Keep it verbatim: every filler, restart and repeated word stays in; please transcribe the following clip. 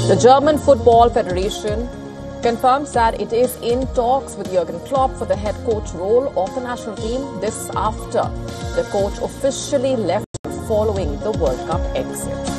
The German Football Federation confirms that it is in talks with Jurgen Klopp for the head coach role of the national team. This after the coach officially left following the World Cup exit.